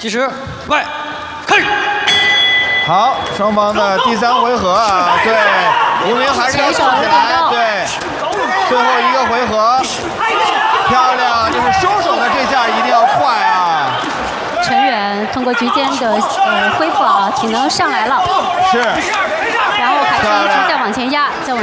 计时，外，开始。 好，双方的第3回合啊，对，无名还是要跳起来，对，最后一个回合，漂亮，就是收手的这下一定要快啊。 陈远通过局间的恢复啊，体能上来了， 是， 然后还是一直在往前压，在往。